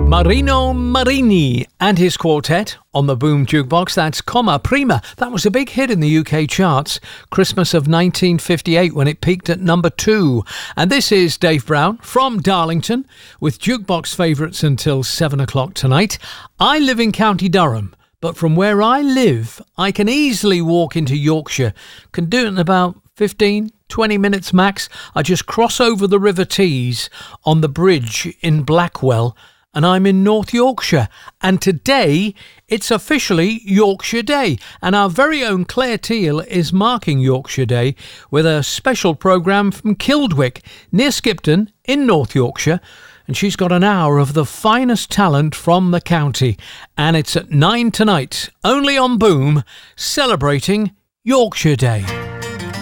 Marino Marini and his quartet on the Boom Jukebox. That's Comma Prima. That was a big hit in the UK charts. Christmas of 1958 when it peaked at number 2. And this is Dave Brown from Darlington with Jukebox favourites until 7 o'clock tonight. I live in County Durham, but from where I live, I can easily walk into Yorkshire. Can do it in about 15, 20 minutes max. I just cross over the River Tees on the bridge in Blackwell, and I'm in North Yorkshire. And today, it's officially Yorkshire Day. And our very own Claire Teal is marking Yorkshire Day with a special programme from Kildwick, near Skipton, in North Yorkshire. And she's got an hour of the finest talent from the county. And it's at 9 tonight, only on Boom, celebrating Yorkshire Day.